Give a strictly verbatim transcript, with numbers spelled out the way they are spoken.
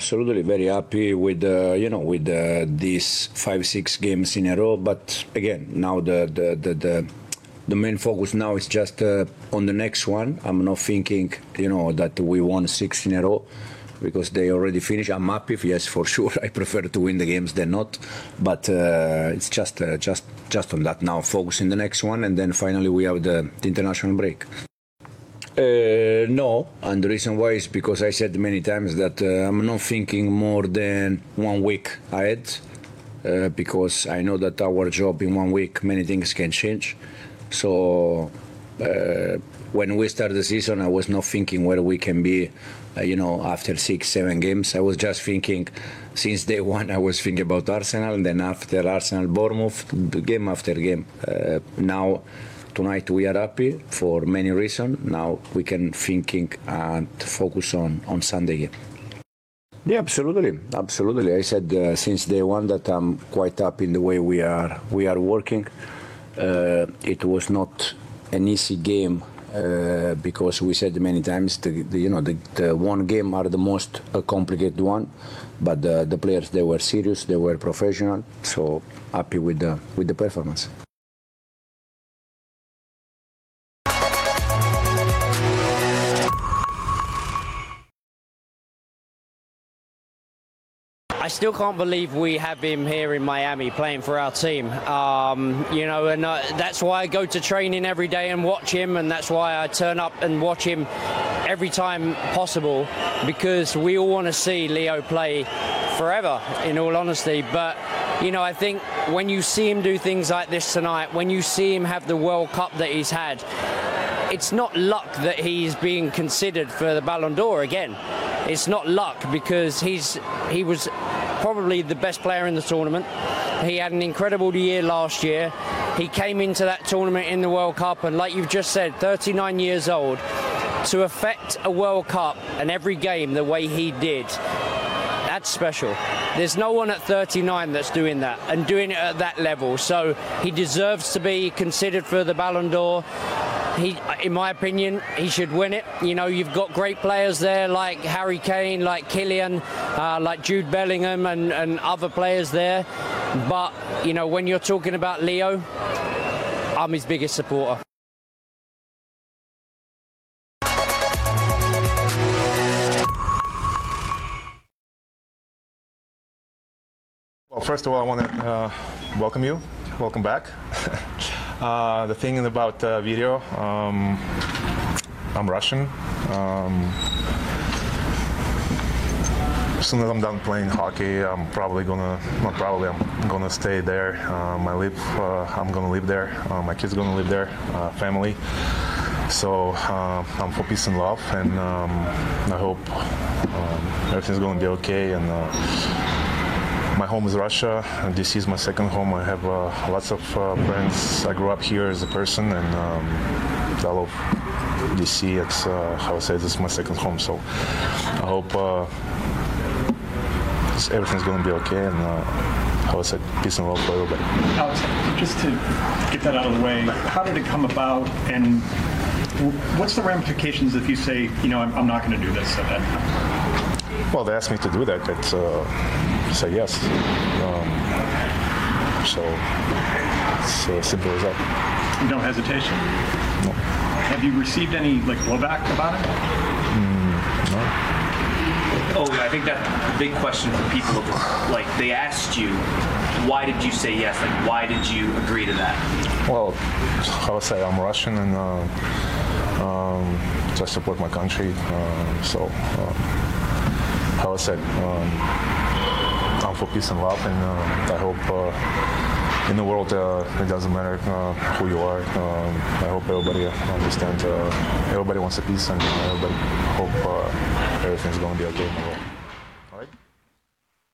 absolutely very happy with uh, you know with uh, these five six games in a row. But again, now the the the, the The main focus now is just uh, on the next one. I'm not thinking, you know, that we won six in a row because they already finished. I'm happy, yes, for sure. I prefer to win the games than not, but uh, it's just uh, just just on that now. Focus in the next one, and then finally we have the, the international break. Uh, no, and the reason why is because I said many times that uh, I'm not thinking more than one week ahead, uh, because I know that our job in one week, many things can change. So uh, when we start the season, I was not thinking where we can be, uh, you know, after six, seven games. I was just thinking, since day one, I was thinking about Arsenal, and then after Arsenal, Bournemouth, game after game. Uh, now, tonight we are happy for many reasons. Now we can thinking and focus on on Sunday game. Yeah, absolutely, absolutely. I said uh, since day one that I'm quite happy in the way we are we are working. Uh, it was not an easy game uh, because we said many times the, the you know the, the one game are the most uh, complicated one, but the, the players, they were serious, they were professional, so happy with the with the performance. I still can't believe we have him here in Miami playing for our team. Um, you know, and uh, that's why I go to training every day and watch him, and that's why I turn up and watch him every time possible, because we all want to see Leo play forever, in all honesty. But, you know, I think when you see him do things like this tonight, when you see him have the World Cup that he's had, it's not luck that he's being considered for the Ballon d'Or again. It's not luck, because he's he was probably the best player in the tournament. He had an incredible year last year. He came into that tournament in the World Cup, and like you've just said, thirty-nine years old, to affect a World Cup and every game the way he did, that's special. There's no one at thirty-nine that's doing that and doing it at that level. So he deserves to be considered for the Ballon d'Or. He, in my opinion, he should win it. You know, you've got great players there like Harry Kane, like Kylian, uh, like Jude Bellingham, and, and other players there. But, you know, when you're talking about Leo, I'm his biggest supporter. Well, first of all, I want to uh, welcome you. Welcome back. Uh, the thing about uh, video, um, I'm Russian. Um, as soon as I'm done playing hockey, I'm probably gonna, not probably, I'm gonna stay there. Um, I live, uh, I'm gonna live there. Uh, my kids gonna live there, uh, family. So uh, I'm for peace and love, and um, I hope um, everything's gonna be okay. And uh, my home is Russia, and D C is my second home. I have uh, lots of uh, friends. I grew up here as a person, and um, I love D C. It's, uh, how I say, this is my second home. So I hope uh, everything's going to be okay, and uh, how I said, peace and love for everybody. Alex, just to get that out of the way, how did it come about, and what's the ramifications if you say, you know, I'm, I'm not going to do this at that time? Well, they asked me to do that. It's, uh, say yes. Um, so it's uh, simple as that. No hesitation? No. Have you received any like blowback about it? Mm, no. Oh, I think that's a big question for people. Like, they asked you, why did you say yes? Like, why did you agree to that? Well, how I say, I'm Russian, and uh, um, just support my country. Uh, so, uh, how I said, um, I'm for peace and love, and uh, I hope uh, in the world uh, it doesn't matter uh, who you are. Um, I hope everybody understands. Uh, everybody wants a peace, and everybody hope uh, everything's going to be okay in the world.